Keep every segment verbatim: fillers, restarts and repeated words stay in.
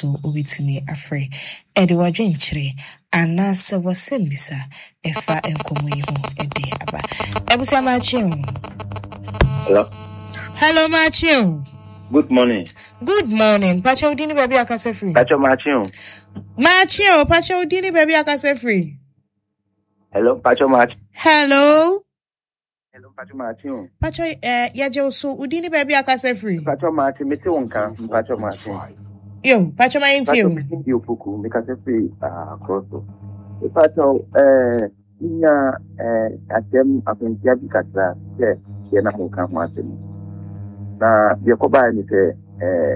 unso ubitimi afre ede wadwenkyere anase wasembisa efa enkomo yi ho ede aba ebusia machi Hello. Hello machi. Good morning. Good morning. Pacha udini baby akase free. Pacha machi. Machi o pacha udini baby akase free. Hello Pacha machi. Hello. Hello Pacha machi. Pacha eh yaje oso udini baby akase free. Pacha machi meti wonka Pacha machi. Yo, Pacha ma inti yo. Pacha meti yofuku mikase free ah crosso. Pacha eh nya eh atem apentia bikatra ke ye na monka ho atem. Na ye ko ba ni se eh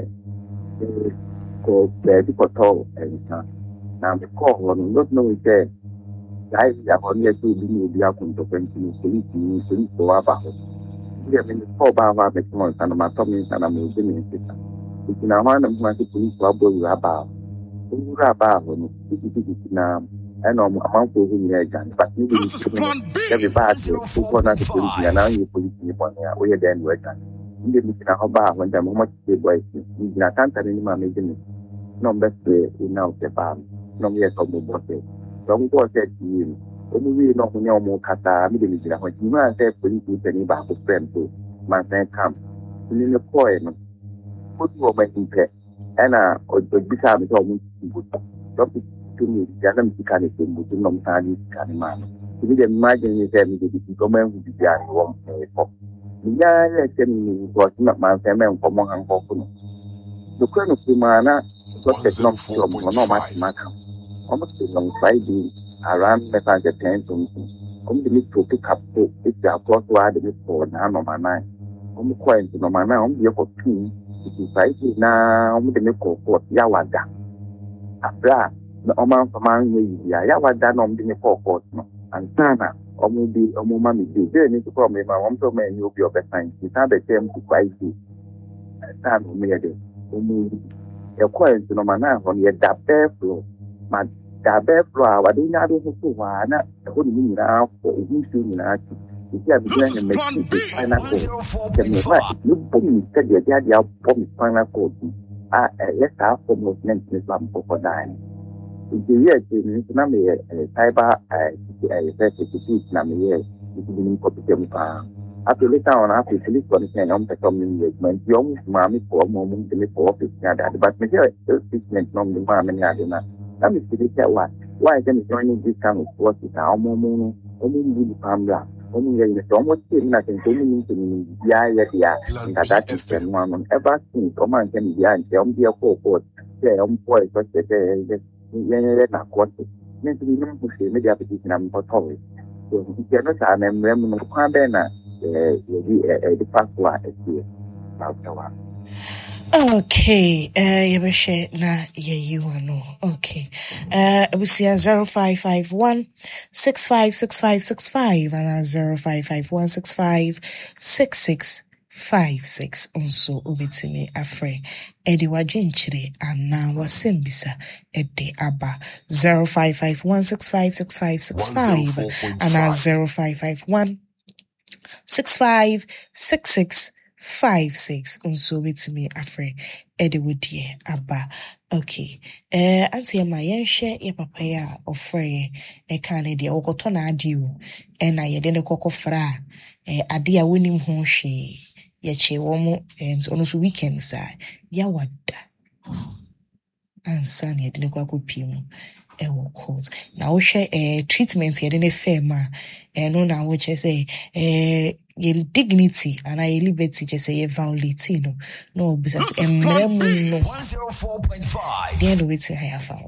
ko be di ko to eh na me ko ho no no ite I have only two million to twenty police, police for about. We have been four bar next month, and my comments and I'm using it. It's in a one of my police trouble about. Who about when it's now, and I'm among whom you are, but you will everybody who want to police and now you police upon here. We are then working. You didn't know about when the moment they were in a country in my making. No best way in out the farm. No yet of the body. Don't go said to you. Only we know when you're more cata, middle of what you might say, police with any back of friend to my friend come. In the poem, put you over in pet, and I or become it almost good. Drop it to me, the other mechanic with the non tiny man. You didn't imagine you tell me that the government would be there one day. Yeah, let me was not my family for more and for the crown of Humana was the non from no much matter. Almost a long Friday around the five ten something. Only need to pick up to it's the across wide the for now on my mind. Only coins on my now, the for two, it is right now, only the nickel for Yawada. After the Oman for man, Yawada on the nickel for and Sana, or maybe a moment, they need to come with my one to man, you'll be of a time. It's not the same to fight you. Sana made it. Your coins on my now on your dab flow. My dabe flower, what do not do for one? I wouldn't mean now for a new student. If you have been a make pineapple, then you put me said your daddy out for me pineapple. Ah, let's have for most men's lamp for nine. If the year is Nami, a cyber, a certificate, Nami, it is in competition. After later on, after police condition, I'm the community, young mammy for a moment to make office, but majority of treatment from the mammy. Let me see that one. Why can you join this kind of work with our mom? Only the family, only the so much thing that can tell me to me. Yeah, yeah, yeah. That is the one ever since. Come on, can be and tell me a four port. Say, I'm boy, but the Yanna quarter. Meant to be known to see media petition and portfolio. So, if you're not an emblem of Quabena, the past one is here. Okay, uh, yebeshe na ye you ano. Okay, uh, busia zero five five one six five six five six five and zero five five one six five six six five six. Also, ubitimi afre edi wajinchire ana wasembisa edi aba zero five five one six five six five six five and zero five five one six five six six. Five six unso with me afre ede wodie aba. Okay, eh anti ma yen hwe ye papa ya ofre e kan e de okoto na ade o e na ye de ne kokofra eh ade a wonim ho hwe ye che wo mo em so no so weekend sa ya wada ansa ne de ne kwakopiem e wo court na wo hwe eh treatment ye de ne fema eh no na wo che say eh your dignity and I liberty just say you violate no no because emrem no one oh four point five the end of it I have found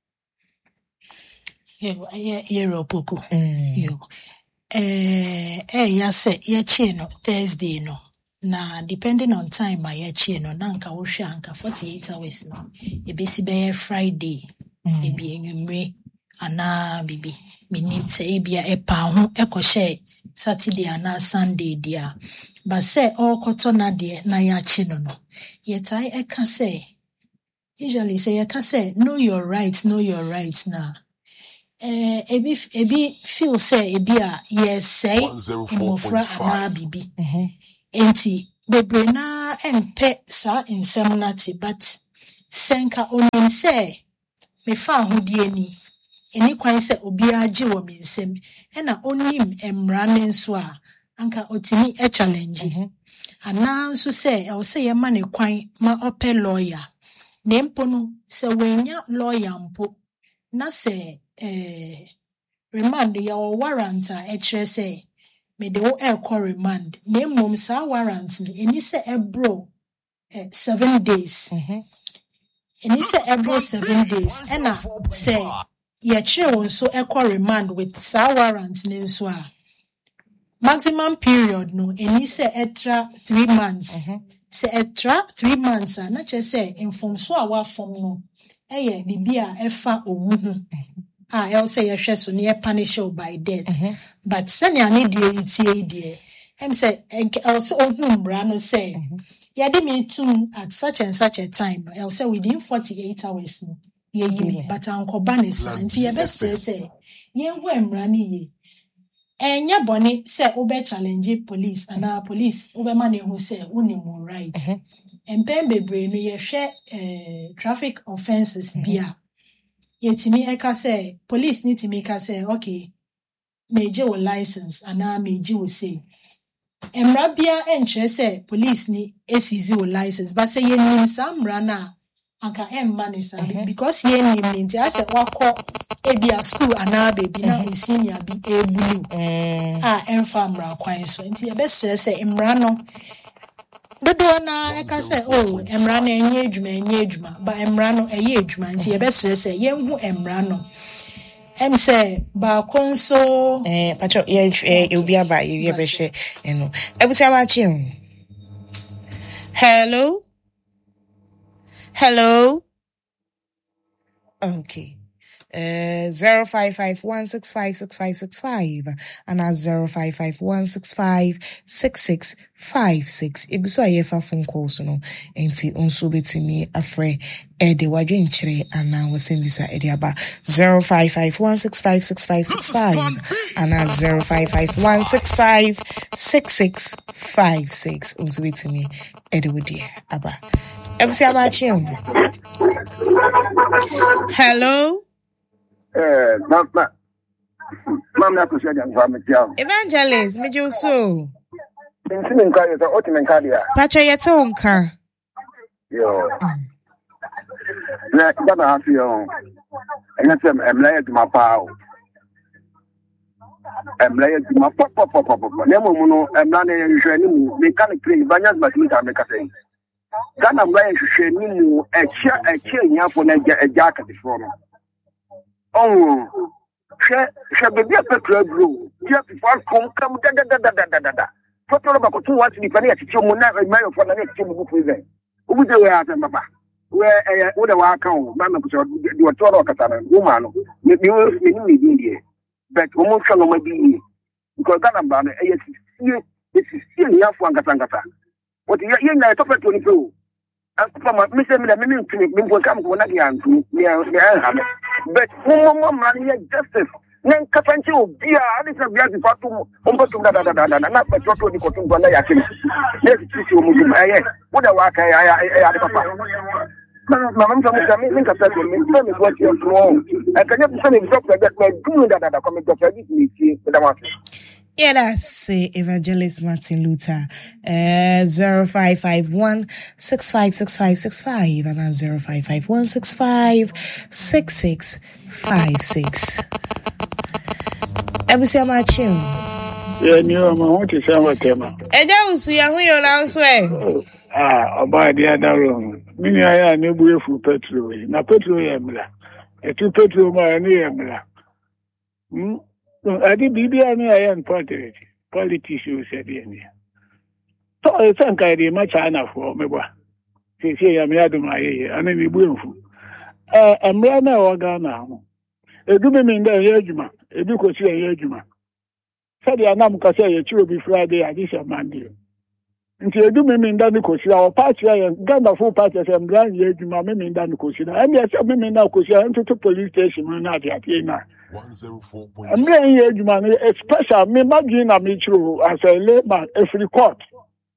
yo I hear opoku yo eh eh ya say ya chi no Thursday no na depending on time my ya chi no na nka wo hwe anka forty-eight hours no e be si be Friday e bi enwumre ana bibi minim say e bia e pa ho e ko share Saturday and Sunday dia but say all koto na de na ya chi no no yet I I can say usually say I can say know your rights know your rights now eh ebi ebi feel say ebi a yes say emofra ana bibi mhm enti bebre na empe sa nsem nati but senka onim se me fa ahodie ni eni kwan se obi agye wo me nsem e na onim emra ne nso a anka otimi e challenge mm -hmm. Ana nso se e wo se ye ma ne kwan ma ope lawyer ne mpo no se wenya lawyer mpo na se eh remand ya wo warrant a e kire se me de wo e call remand me mom sa warrant ni eni se ebro eh, seven days Mhm. eni se ebro seven days ena se ye kire won so e call remand with sa warrant ni nso a maximum period no eni se extra three months Mhm. se extra three months a na che se inform so a wa form no eye bibia efa owu hu ah e say ye hwe so ne punish you by death Mhm. but sani ani die itie die em say e say ohu mra no say ye de me tum at such and such a time no e say within forty-eight hours no ye yi me but ankoba ne sa nti ye be say say ye hu mra ne ye enye boni say obe challenge police ana police obe ma ne hu say unimu right empem bebre no ye hwe eh traffic offenses bia yetimi eka say police need to make us say okay meje wo license ana meje wo say emra bia enche say police ni esizi wo license but say ye nim samra na anka emma ne sabi because ye nim ni nti ase wakọ ebia school ana baby na we senior bi ebulu ah emfa mra kwan so nti ye be say emra no dodo na eka say oh emra na enye adwuma enye adwuma ba emra no eye adwuma nti ye be say ye hu emra no em say ba konso Eh, pacho ye eh obi aba ye ye be hwe eno. Ebusi abachi o. Hello? Hello? Okay. Uh, zero five five one six five six five six five and that's zero five five one six five six six five six. If you saw a yefa phone calls, no, and see unso betimi afre ede wadwen chere and now was in visa ediaba zero five five one six five six five six five and that's zero five five one six five six six five six. Unso betimi ede wadi aba. Ebusi abachi. Hello? Eh, mama. Mama na kusia dia ngwa metia. Evangelist, me jo so. Nsi me nka yo, o ti me nka dia. Pacho yete onka. Yo. Na baba hafi yo. Enya tem emla ye duma pa o. Emla ye duma pop pop pop pop. Ne mo mu no emla na ye hwe ni mu, me kan kre banya ba mi ta me ka sei. Gana mla ye hwe ni mu, e chia e chia nyafo na ja ja ka tifo no. Oh, she she baby a petrol blue. Just before come come da da da da da da da. Photo ba ko tu wa ti pani a ti mu na ma yo for na ti mu bu prison. Ubu de we ata baba. We eh wo de wa kan o ma na ko so di o toro kata na woman no. Me me me ni me di but o mo hwa no ma di because Ghana ba no eh sie eh sie ya fu angata angata. What ye ye na to petrol ni pro. Papa, me say me na me me me go come ko na di antu. Me me ha me. But mama man here justice nen kafanchi obia adi se bia di fatu ombo tum da da da da na petrol to di ko tum na ya kini yes tisi o mudu aye wo da wa ka ya ya papa mama mama mfa me me ka petrol me me me go ti o tro e ka nye se me stop that me do da da da come to service me ti da wa. Yeah, that's uh, Evangelist Martin Luther. Uh, zero five five one six five six five six five and then zero five five one six five six six five six. Ebusi amachi. Yeah, ni o ma won ti se wa tema. Eja usu ya hu yo na nso e. Ah, oba dia daro. Mini aya na ebu efu petrol. Na petrol ya mla. E tu petrol ma ni ya mla. Hmm. Adi bibi ani aya important. Politicians said ni. So e san kai di ma China for me bwa. Si si ya mi adu ma ye, ani ni bu enfu. Eh, amra na wa Ghana ho. Edu me nda ye adwuma, edu ko si ye adwuma. Said ya nam ka say ye chiro bi Friday adi se Monday. Nti edu me nda ni ko si a party ya Ghana full party say amra ye adwuma me nda ni ko si na. Ami say me nda ko si nto to police station na adi ati na. one oh four point five. I'm saying you man, especially me imagine I'm chiro as a layman every court.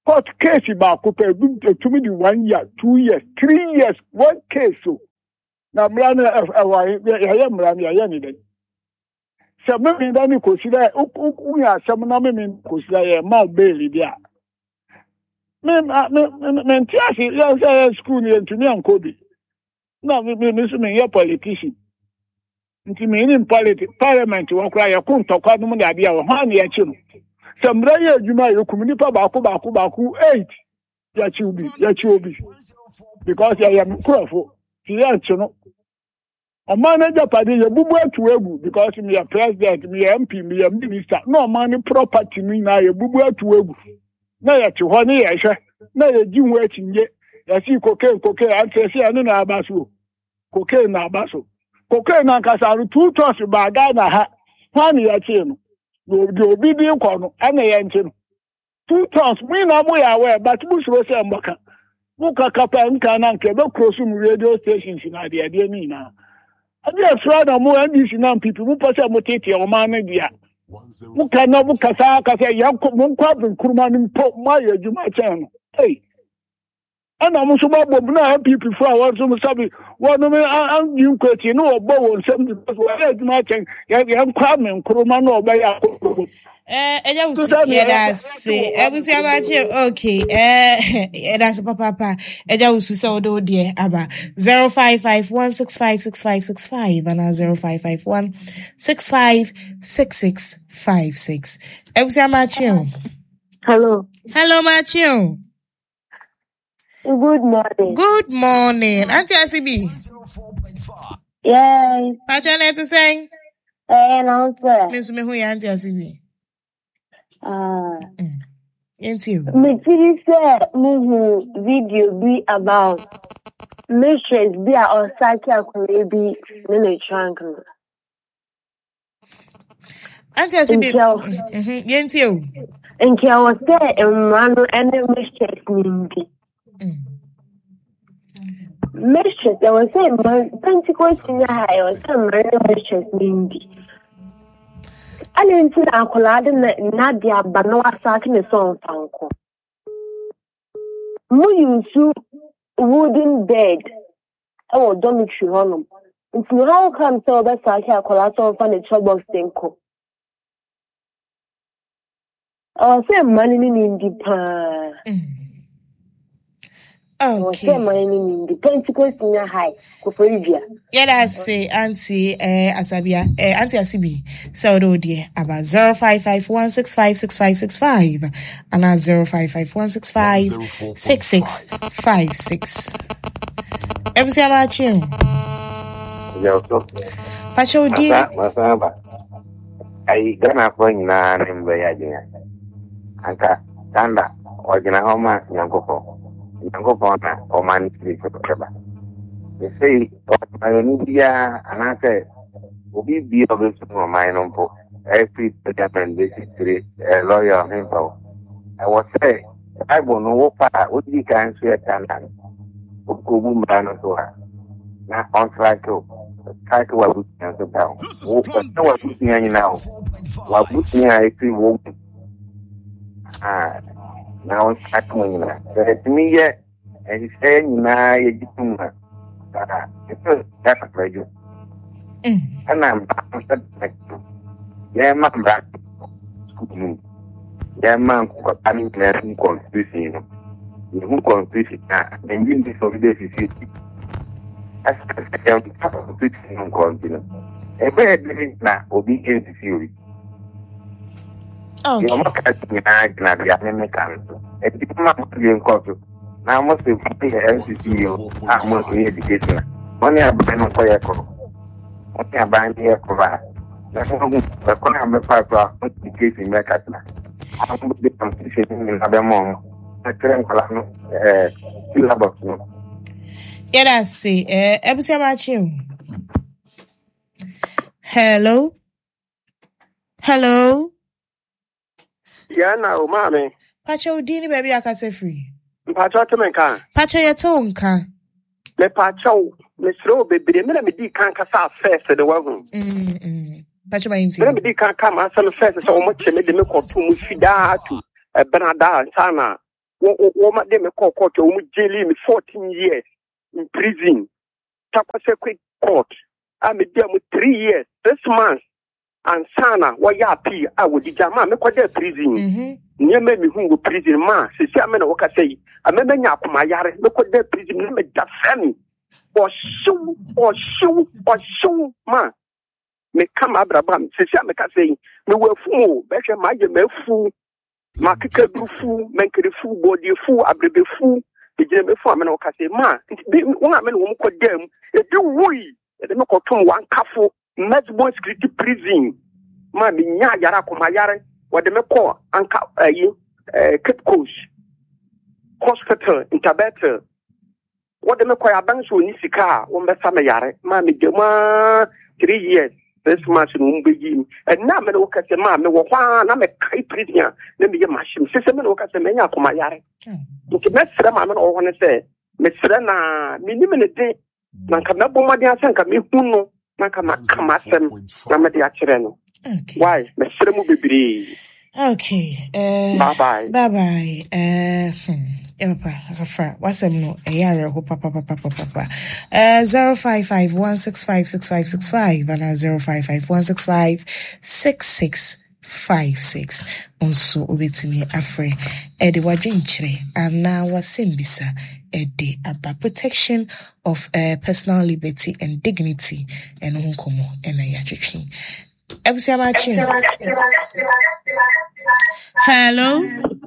court case ba ko pe bi to me di one year, two years, three years, one case so. Na mra na awa ya ya mra ya ya ni den. Se me mi da ni ko si da u ya asem na me mi ko si da ya ma bail dia. Me me me ntiasi ya say school ni ntumi anko bi. Na me me me so me ya politician. Nti me ni politics parliament won kra ya ko ntokwa no mu da bia wo ha na ya chi no. Se mra ya adwuma ya kum nipa ba ko ba ko ba ko eight ya chi obi ya chi obi because ya ya mkrofo ti ya chi no o manager party ya bubu atu egu because me ya president me ya M P me ya minister no man property ni na ya bubu atu egu na ya chi ho ni ya hwe na ya ji ho achinye ya si cocaine cocaine antese anu na abaso cocaine na abaso cocaine na kasa ru two tons ba ga na ha ha ni ya chi no no di obi di ko no ana ya nchi no two tons we na mo ya we but bu suro se mbaka bu ka kapa nka na nke be cross mu radio stations na de de ni na ade afra na mo N D C na people mu pose mo tete o ma na dia mu ka na bu kasa kasa ya ko mo kwa bin kurma ni po ma ya juma chen no hey ana mo so ba bom na people for our so mo sabi wonu me an yin kweti no obo won sem di so ya juma chen ya ya kwa min kurma no oba ya ko Eh, eja usi, yeah, say, I was okay, eh, that's papa, papa, eja usu, so do dear, aba, zero five five one six five six five six five, and zero five five one six five six six five six. I was Matthew. Hello. Hello, Matthew. Good morning. Good morning. Auntie A C B. Yes. What you need to say? Eh, no, sir. Miss me who Auntie A C B. Ah. Auntie. Me tiri say muhu video be about mistress be a osaki akure bi me na trunk. Auntie A C B. Mhm. Auntie. Enki I was there emrano ene mistress nimbi. Mistress, I was saying, my Pentecost in the high, I was saying, my mistress nimbi. I didn't see a collade Nadia Banoa sacking a song fanko. Mo use wooden bed. Oh, dormitory home. If you how come so that I can collate on furniture box denko. I was saying, money in the pan. Okay. The Pentecost in your high. Yeah, that's say Auntie eh Asabia eh Auntie A C B. So do dear about zero five five one six five six five six five and at zero five five one six five six six five six. Everything about you. Yeah, so. Pacho di. Masamba. I gonna point na nimbe ya jina. Anka tanda wajina homa nyangopo. Nyangopo na omani kiri kuteba. You say, India, and I say, will be be of this for my number. Every department basically a lawyer himself. I was say, I won't know what would you can see a cannon. Ukum Branoa. Now on track to try to what we can do down. What we see now. What we see, I see woman. Ah, now it's happening. To me, yet, and he's saying, now you're doing that. Uh, it's that's a pleasure. And I'm back. Yeah, man, back. Yeah, man, I mean, who constitution. Who constitution, and you this solidarity. As I am constitution continent. A bad living now will be in the theory. Oh, you're not catching an eye, not the American. And it's not being culture. Now, most of the L C C O are mostly educational. Money are buying for your call. Money are buying here for that. That's not the corner of the education Mercatna. I'm the competition in other mom. I can't call a syllabus. Yeah, that's it. Eh, Ebusi Amachiu. Hello? Hello? Yeah, now, mommy. Pacho Dini, baby, I can say free. Pacho Tomenka. Pacho Yatonka. Le Pacho, Miss Rowe, baby, me me di can kasa first the wagon. Mm. Pacho my inti. Me di can come as first so much me de me ko tu mu fida tu. E Bernarda sana. Woman, they may call court, or jail me fourteen years in prison. Tapasque court. I'm a deal with three years, this month. And Sana, why ya pee, I would jama, make what they're prison. Near me who go prison, ma, say, I'm in a walk, I say, I remember my yard, look what they're prison, remember that family. Or shoe, or shoe, or shoe, ma. Me come abrabam, say, I'm a say, me were fool, better my me fool. Ma keke du fu, menkere fu, body fu, abrebe fu, the jeme fu, ameno kase, ma, one amen won't call them, if you wui, they don't call one kafu, Mesbo security prison, ma, minya yara kumayare, what they may call Anka, eh, Cape Coast Hospital, in Tabata, what they may call a bank so nisika, one besame yare, ma, me dema three years. This much in Umbegi, and now me look at the man, me walk on, I'm a kite prisoner, let me get my shim, sister, me look at the mania for my yard. If you met them, I'm all want to say, Miss Serena, minimum a day, Nankama my dear son, come in, Nakama come at them, Namadi Achireno. Why, Miss Serena will be. Okay, uh, bye bye. Bye bye. Uh, hmm. Papa, what's a no? A year ago, papa, papa, papa, papa. Uh, zero five five one six five six five six five and zero five five one six five six six five six. Also, obetimi afre. Ede wadwinchire and now wasembisa. Ede about protection of uh, personal liberty and dignity and unkomo and a yatri. Hello.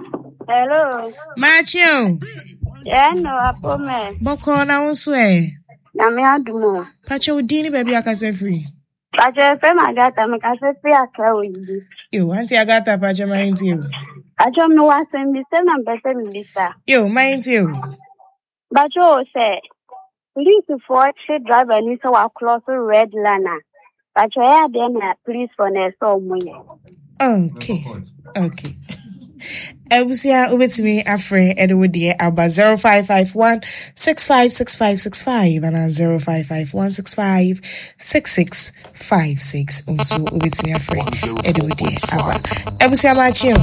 Hello. Matthew. Yeah, no, apome. Boko na unswe. Na me adumo. Pacha udini baby akase free. Pacha fe magata me kase free aka oyi. Yo, auntie Agata pacha mind you. Pacha me wasem bi se na bese mi bisa. Yo, mind you. Pacha say police for she driver ni so wa cross red lana. Pacha ya dey na police for na so mo ye. Okay. Okay. Ebusia ubetimi afre edwodie aba zero five five one six five six five six five and zero five five one six five six six five six. Also ubetimi afre edwodie aba. Ebusia machio.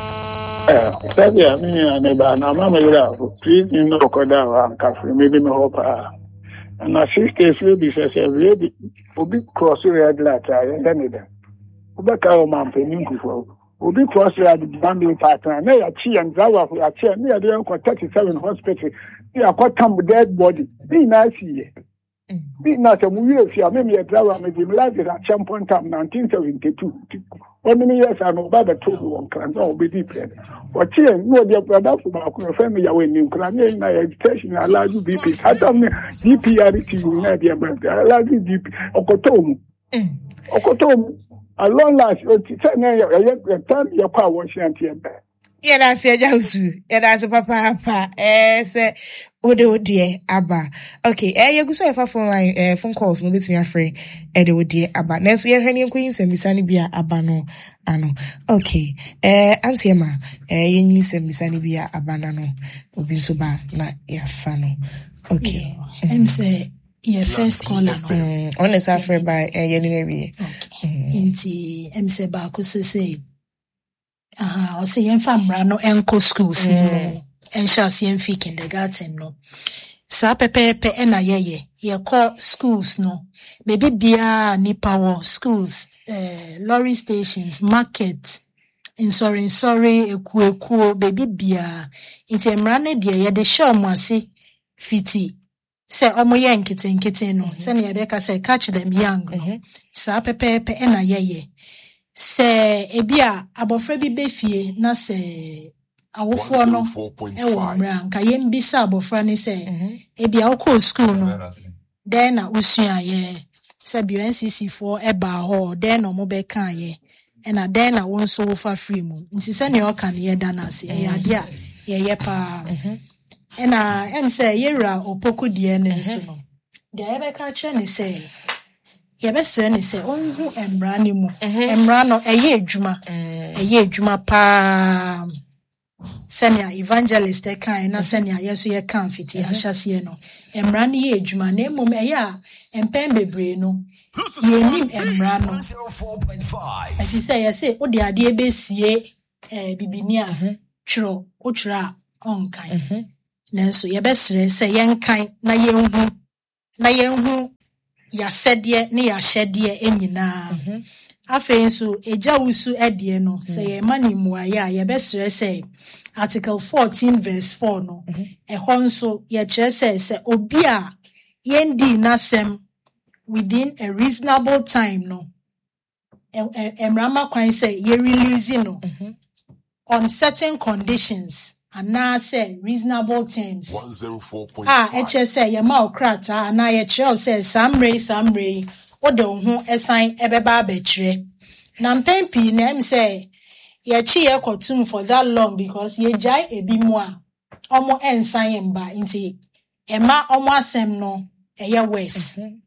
Eh, sabi ya mimi aneba na mama yura please you know koda wa kafre maybe me hope ah. Na sisters will be say ready obi cross red light ya neda. Ubeka o mampeni nkufo. Obi cross the Bambi partner, na ya chi and Zawa for a chair, near the Uncle thirty-seven hospital. They are quite come dead body. Be nice here. Be not a movie if you are maybe a Zawa, maybe live at some point time, nineteen seventy-two. One many years I know about the two one can all be deep. Or chair, no, dear brother from our family away in Ukraine, in my education, I allowed you D P. I don't know D P R T, my dear brother, I allowed you D P. Okotom. Okotom. A long last, time your power was shanty. Yeah, that's a jausu. Yeah, that's a papa. Eh, say, Odo dear Abba. Okay, eh, you go so if I phone line, eh, phone calls, no, it's me afraid. Edo dear Abba. Next year, Henry Queens and Missani Bia Abano. Ano. Okay, eh, Auntie Emma, eh, you need some Missani Bia Abanano. Ubinsuba, na yafano. Okay. I'm say, your first caller. Mm, honest afraid by eh, you know, okay. Inti, I'm say, Baku say. Aha, ose yemfa mra no enko schools no ensha se yemfi kindergarten no sa pepepe ena yeye ye call schools no baby bia nipa wo schools eh lorry stations market in sorry sorry eku eku baby bia inti mra ne de ye de show mo ase fiti se omo ye nkete nkete no se ne ye be ka say catch them young no sa pepepe ena yeye se ebia abofra bi befie na se awofo no e wo mra nka yembisa abofra ne se ebia wo school no then na usua ye se bi N C C four e ba ho then no mo be kan ye e na then na won so fa free mu nti se ne o kan ye da na se e ya dia ye ye pa e na em se yera opoku die ne nso no de e be ka che ne se yebesere ni se onhu emra ni mu emra no eye adwuma eye adwuma pa senia evangelist e kan na senia yeso ye kan fiti ahyase no emra ni ye adwuma na emom eye a empem bebre no yenim emra no afi se ye se odi ade ebesie eh bibini a twro otwra onkan nanso yebesere se yenkan na yenhu na yenhu ya sede ne ya hyede enyina afei nso eja wusu ede no se ye mani muaye a yebesere se article fourteen verse four no ehon nso ye kire se se obi a yendi nasem within a reasonable time no emrama kwan say ye release no mm-hmm. on certain conditions and now say reasonable terms one oh four point five ah eche say ye ma okrata and ye kire say samre samre o de ho esan ebeba abekire na mpempi na em say ye chi ye kotum for that long because ye jai ebi mu a omo ensan mba nti ema omo asem no eye worse mm-hmm.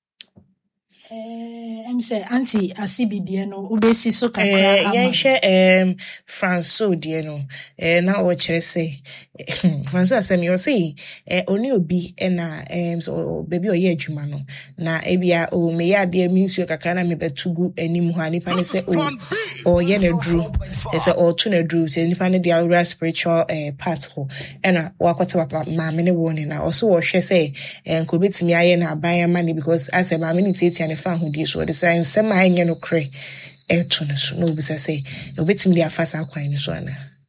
Eh, I'm say auntie asibi die no obesi so kakra ama. Eh, yenhwe um Franco die no. Eh na o kire say Franco asem you say eh oni obi e na um so baby oye adwuma no. Na ebia o me ya de minsuo kakra na me betugu anim ho ani pa ne say o o ye na dru. E say o to na dru say nipa ne dia real spiritual eh part ho. E na wakota papa ma me ne woni na also wo hwe say enko betimi aye na aban ma ne because as a ma me ni tete fa ho di so the sign sem anya no kre eto no so no bi say obetimi dia fasa akwan ni so ana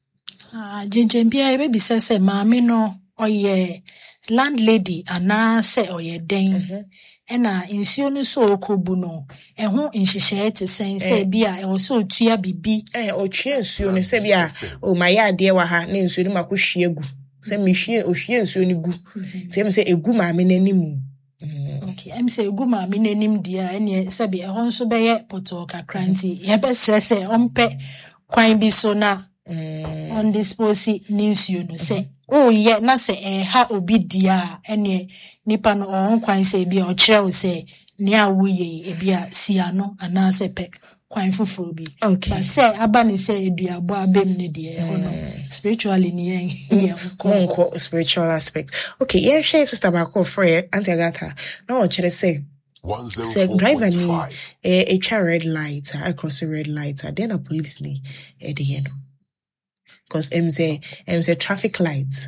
ah jejembia e be say say maame no oye landlady ana say oye den e na nsuo no so okobu no e ho nhihye te sen say bia e wo so tua bibi eh o twa nsuo no say bia o maye ade wa ha na nsuo no makohwie gu say me hwie o hwie nsuo no gu say me say egu maame nanimu. Okay, I'm say gu ma me nanim dia ene sabi e hon so beye poto kakra nti ye be stress ompe kwan bi so na on dispose ninsuo no say oh ye na say e ha obi dia ene nipa no on kwan say bi o kire o say ne awuye e bia sia no ana say pe kwan fufuro bi okay but say aba ne say eduabo abem ne de e hono spiritually ni yen yen ko spiritual aspect okay yeah share sister ba ko free Auntie Agatha na o kire say say driver ni e twa red light across the red light then a police ni e de yen because em say em say traffic lights.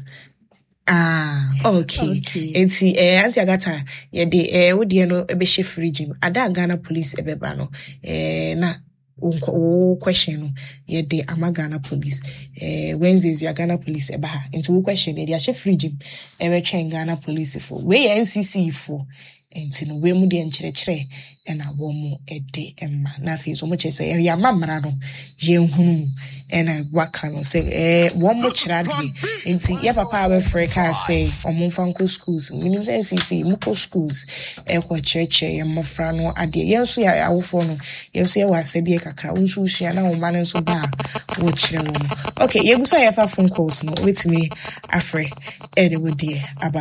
Ah, okay. okay. It's eh Auntie Agatha, ye de eh wo de no ebe she free gym. Ada Ghana police ebeba no. Eh na o question no ye de ama Ghana police. Eh Wednesdays we Ghana police eba ha. Into wo question e de she free gym. Ebe twen Ghana police for. We N C C for. Enti no we mu de nkyerɛkyerɛ ɛna wo mu ɛde ɛma na afei so mo kyerɛ sɛ ya mamra no ye nhunu ɛna waka no sɛ eh wo mu kyerɛ ade enti ya papa abɛfrɛ ka sɛ ɔmo fanko schools minim sɛ C C mu ko schools ɛkɔ kyerɛkyerɛ ya mafra no ade yɛn so ya awofo no yɛn so yɛ wɔ asɛdeɛ kakra wo nso hia na wo ma no nso ba wo kyerɛ wo mu okay yegu so yɛ fa phone calls no wetimi afrɛ ɛde wo die aba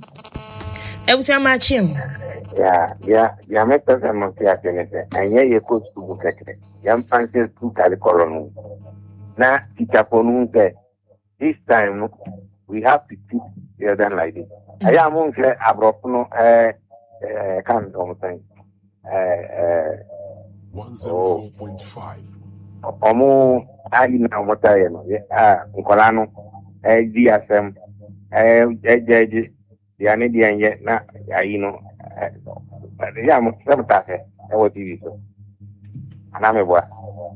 ebusia ma chim ya ya ya me pesa mo ti atenete anye ye ko school kekere ya mfanse school curriculum na itaponu pe this time we have to keep the other like this aya mo nse abrop no eh eh kan o say eh eh one oh four point five omo ali na mo taye no ah nkola no eh di asem eh ejeje dia ne dia nye na ayi no ya mo sabta se e wo T V so ana me boa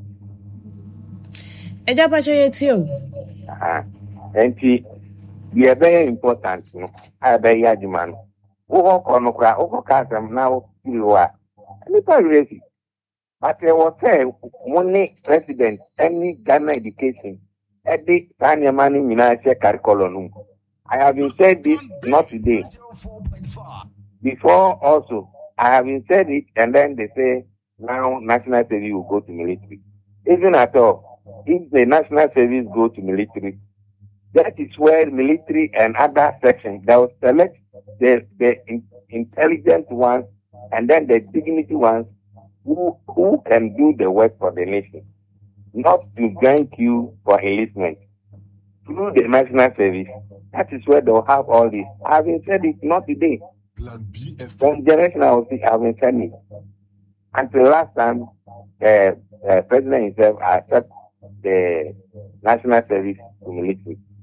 eja pa che yeti o ah enti ye very important no a be ya juma no wo ko no kra wo ka sam na wo wa ni pa resi but e wo say money president any Ghana education e di tanya mani nyina che curriculum. I have been said this not today. Before also, I have been said it, and then they say now national service will go to military. Even at all, if the national service go to military, that is where military and other sections they will select the the in, intelligent ones and then the dignity ones who who can do the work for the nation, not to thank you for enlistment through the national service. That is where they'll have all this. I haven't said it, not today. From generation I was having said it. Until last time, the uh, uh, president himself accepted the national service to military.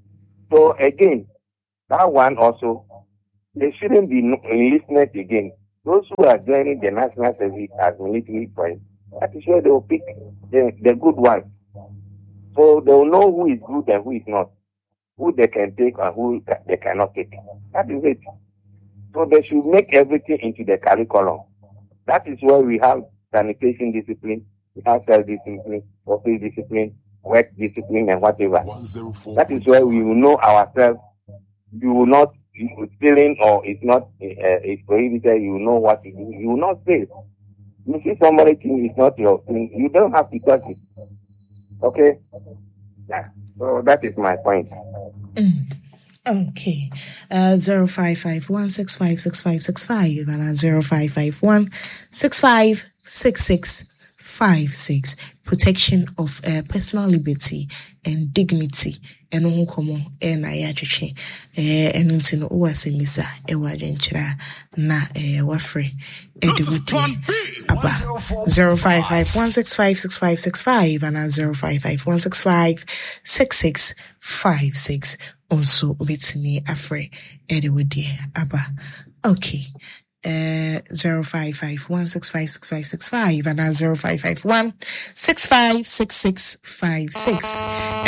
So again, that one also, they shouldn't be enlistment again. Those who are joining the national service as military points, that is where they will pick the, the good ones. So they will know who is good and who is not, who they can take and who they cannot take. That is it. So they should make everything into the curriculum. That is why we have sanitation discipline, we have self-discipline, office discipline, work discipline, and whatever. That is why we will know ourselves. You will not, stealing or it's not uh, it's prohibited, you will know what to do. You will not steal. You see somebody think it's not your thing, you don't have to touch it. Okay? Yeah. So that is my point. Mm. Okay. Uh, zero five five one six five six five six five and at zero five five one six five six six five six. Protection of uh, personal liberty and dignity. And on komo e na ya twetwe eh enu nti no wo asemisa e wa dwenkyira na eh wa free e de wuti aba zero five five one six five six five six five and zero five five one six five six six five six also obetini afre e de wuti aba. Okay. Uh, zero five five one six five six five six five and zero five five one six five six six five six.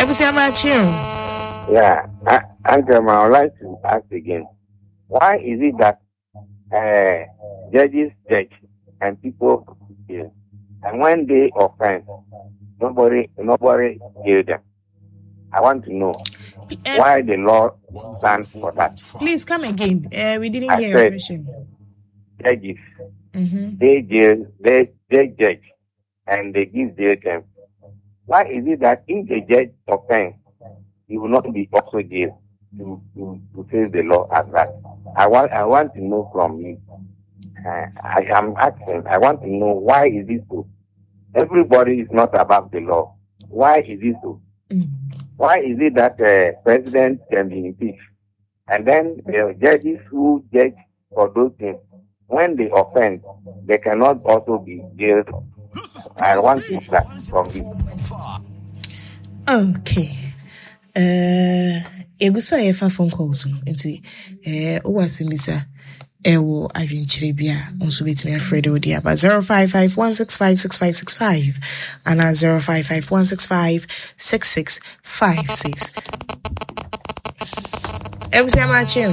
Yeah, I, Andrew, I would like to ask again, why is it that uh, judges judge and people jail, and when they offend, nobody nobody jail them? I want to know uh, why the law stands for that. Please come again. Uh, we didn't I hear said, your question. Judges, mm-hmm. they jail, they, they judge, and they give jail term. Why is it that if the judge offends, he will not be also jailed to, to, to face the law as that? I want I want to know from you. Uh, I am asking, I want to know why is it so? Everybody is not above the law. Why is it so? Mm. Why is it that the uh, president can be impeached? And then the judges who judge for those things, when they offend, they cannot also be jailed. I want to hear that from you. Okay. Uh, Egusa efa phone calls nti eh o wasimisa ewo adwenkyere bia onso betimi afrede odi aba zero five five one six five six five six five and zero five five one six five six six five six. Ebusia Machiu.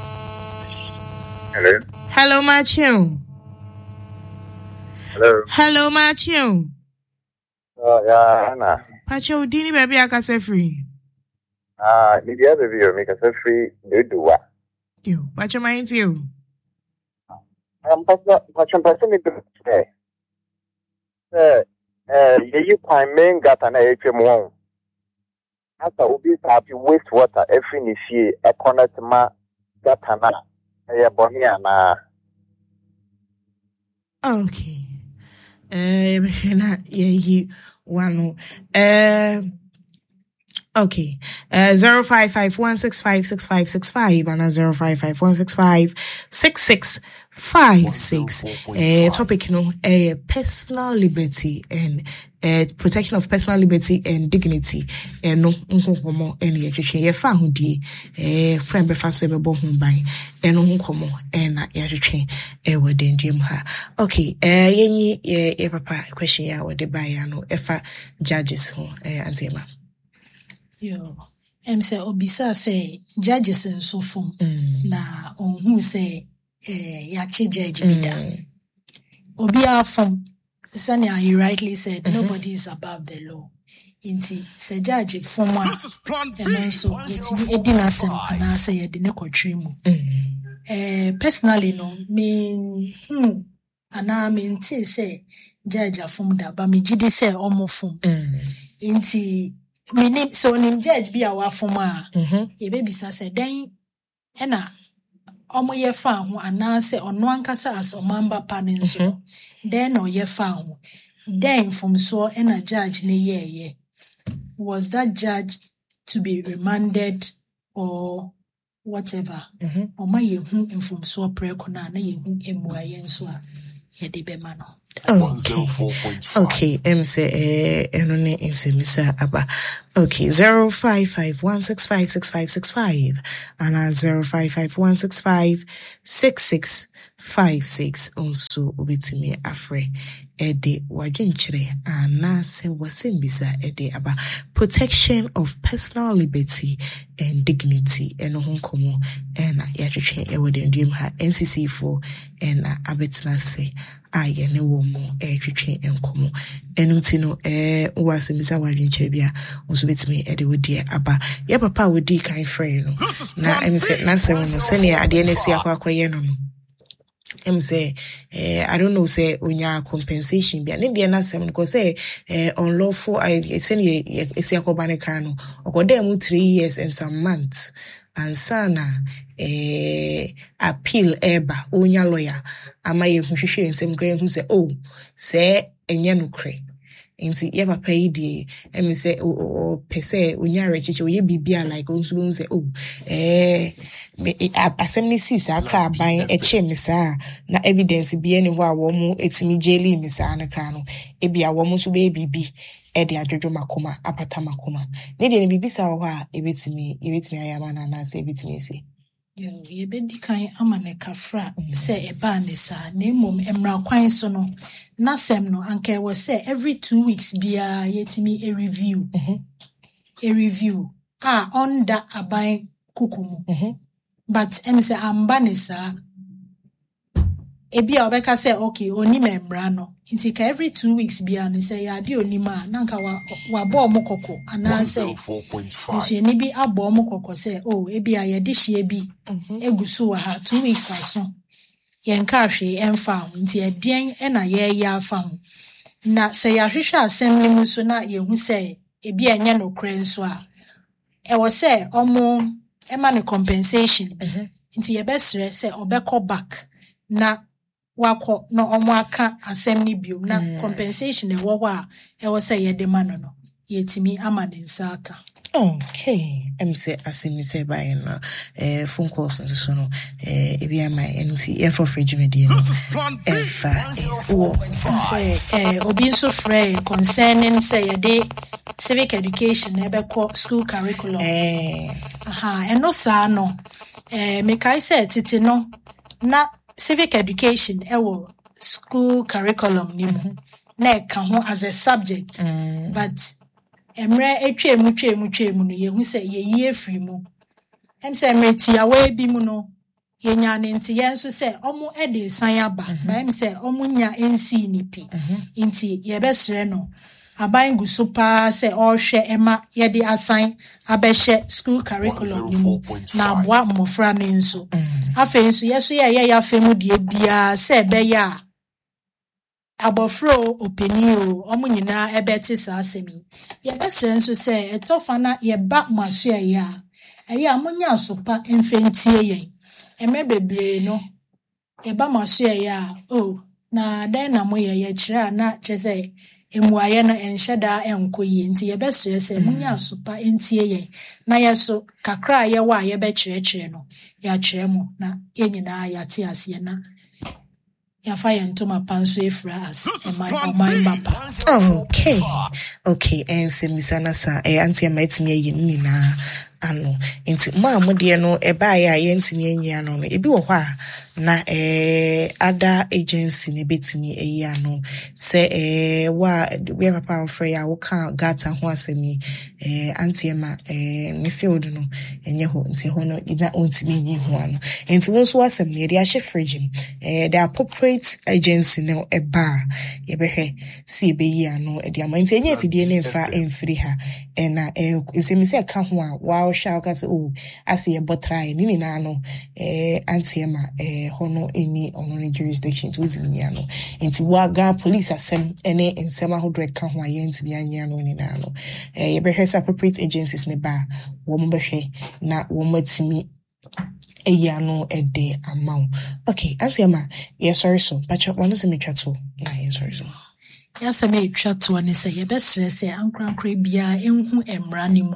Hello. Hello Machiu. Hello. Hello Machiu. Oh yeah, Anna. Pacho dini baby akase free. Ah, did you ever view make us free do do what? You, what your mind you? Um, but what you person me say? Eh, eh, you can main got an H M one. After ubi happy wastewater every nishi a corner to ma gatana a bonia na. Okay. Eh, na ye one. Eh. Okay, uh, zero five five one six five six five six five and zero five five one six five six six five six. Uh, topic, you know, uh, personal liberty and uh, protection of personal liberty and dignity. And no, no, any education. You found the uh, friend before so be born by and no come and education. Uh, within Jim ha. Okay, uh, any uh, papa question ya with the buyer no if judges who uh, Antema. Yo, em say obisa say judges and so form mm. na on who say eh yachi judge bida. Mm. Obia form Sanya he rightly said mm-hmm. nobody is above the law. Inti say judge form one and so yetimi edina sem na say yedine kwatri mu. Eh personally no mean hmm ana mean say judge form da ba me gidi say omo form. Inti meaning so nim judge be our former ye baby say then ena omo ye fa ho ana say ono ankasa as omamba panin so then o ye fa ho then from so ena judge ne ye ye was that judge to be remanded or whatever o ma ye hu from so pre kona na ye hu emu aye nso a yɛde bɛma no. Okay, okay. M say eh enone insemisa aba. Okay, zero five five one six five six five six five and uh, zero five five one six five six six five six. Also, obetimi afre ede wadwenkyere anase wasembisa ede aba protection of personal liberty and dignity eno honkomo ena yatwetwe ewode ndiem ha N C C for ena abetna se aye ne wo mo e twetwe enkomo enu ti no eh wasemisa wadwenkyere bia nso betimi ede wodi aba ya papa wodi kan frɛ no na em se na se no se ne ade na si akwa akwaye no no em say eh I don't know say unya compensation bia ne dia na sem no say eh unlawful I say ne esi akobane kra no okoda mu three years and some months and sana eh appeal eba unya lawyer ama ye hwehwe nsem kra hu say oh say enye no kre nti ye papa yi die em say o pese unya rechiche o ye bibia like onsu say oh eh asem ni sis akra ban eche me saa na evidence bi eni ho a wo mu etimi jeli me saa na kra no e bia wo mu so be bibi e de adwodwo makoma apata makoma ne de ne bibi saa ho a ebetimi ebetimi ayama na na say ebetimi esi yo ye be di kan amane kafra say e ba ne saa na mom emra kwan so no na sem no anka we say every two weeks bia yetimi a review mhm a review ah under aban kukumu mhm but em say amba ne saa ebia obeka say okay oni memra no nti ka every two weeks bia ne say ya de oni ma na nka wa wa bo mo kokko ana say nti ni bi abo mo kokko say oh ebia ye de hie bi egusu wa ha two weeks aso ye nka hwe emfa nti e den e na ye ya afa na say ya hwehwe asem ni mu so na ye hu say ebia nya no kren so a e wo say omo ema ne compensation nti ye besre say obekọ back na wako no omo aka asem ni biom na compensation e wo wa e wo say ye de ma no no yetimi ama ne nsa aka. Okay, em say asemi say by no eh phone calls and so no eh ebi am N T e for fridge media no efa is oh say eh obi so free concerning say ye dey civic education e be call school curriculum eh aha eno sa no eh me kai say titi no na civic education e wo school curriculum ni mu na e ka ho as a subject mm. but emre etwemu twemu twemu no ye hu se ye yi afri mu em se emre ti awe bi mu no ye nya ne nti ye nso se omo e de san aba ba em se omo nya ensi ni pi nti ye besre no aban guso pa se ohwe ema ye de asan abehye school curriculum ni mu na aboa mmofra ne nso afa nso ye so ye ye ya fa mu de bia se be ya abofro opinio omo nyina ebeti saa asemi ye besre nso se etofa na ye ba maso ye ya eye amonya asopa emfentie yen eme bebre no ye ba maso ye ya oh na den na mo ye ye kira na chese emuaye na enhyeda enkoyi nti ye besre se monya asopa entie yen na ye so kakra ye wa ye be kirekire no ya kiremo na ye nyina ya te ase na ya fire ntoma panso efra as my my papa. Okay, okay, and se misana sa e anti e maitimi ayi ni na ano nti ma amode no e ba ya ye ntimi anyi ano no ebi wo hɔ a na eh other agency ne betimi ayi ano se eh wa we papa ofre ya wo ka gata ho asemi eh anti e ma eh ne field no enye ho nti ho no ida ontimi anyi ho ano nti wo so asem ne dia hye fridge eh the appropriate agency no e ba ye behwe si be yi ano e dia ma nti enye fidie ne mfa emfiri ha e na eh nsemi se ka ho a wa shall cause oh as ye botrai ni na no eh anti e ma eh hono any on jurisdiction to me ano nti waga police asem ene ensem ahodre ka ho aye nti anya no ni na no eh ye behwe appropriate agencies ne ba wo mo behwe na wo matimi eya no ede amount. Okay, auntie Emma, yes sorry so but you want to me chat na yes sorry so yes I me chat to ne say ye besre say ankrankra bia enhu emra ni mu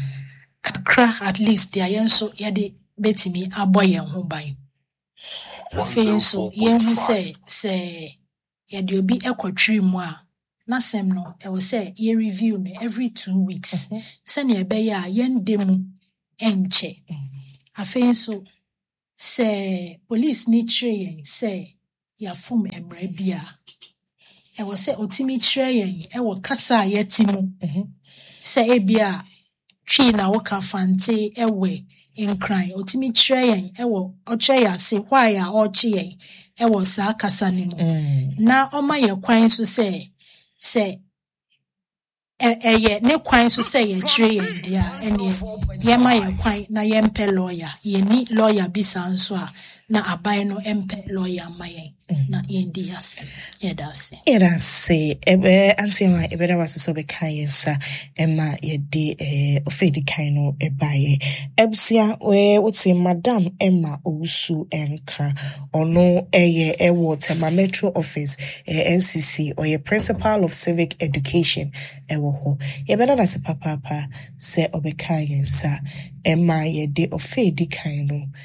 kakra at least dia yenso ye de betimi aboye ho ban afei nso yɛnhu sɛ sɛ yɛde obi ɛkɔtwere mu a n'asɛm no ɛwɔ sɛ yɛ review no every two weeks sɛnea ɛbɛyɛ a yɛnde mu ɛnkyɛ afei nso sɛ police ni kyerɛ yɛn sɛ yɛafom mmara bi a ɛwɔ sɛ otimi kyerɛ yɛn ɛwɔ kasa a yɛte mu sɛ ebi a twi na woka fante ɛwɛ nkran otimi kyerɛ yɛn ɛwɔ ɔkyerɛ yɛ ase why a ɔkye yɛn ɛwɔ saa kasa ne mu na ɔma yɛ kwan so sɛ sɛ ɛyɛ ne kwan so sɛ yɛkyerɛ yɛn deɛ a ɛneɛ yɛma yɛ kwan na yɛmpɛ lawyer yɛni lawyer bi saa nso a na aban no empɛ lawyer ma yɛn na yɛndi asɛm yɛda ase yɛda ase ɛbɛ antiama ɛbɛda wase sɛ ɔbɛka yɛn nsa ɛma yɛde ɛɛ ɔfɛdi kan no ɛbaeɛ ɛbusia wote madam Emma Owusu ɛnka ɔno ɛyɛ ɛwɔ Tema Metro Office ɛɛ N C C ɔyɛ Principal of Civic Education ɛwɔ hɔ yɛbɛda wase papaapa sɛ ɔbɛka yɛn nsa ɛma yɛde ɔfɛdi kan no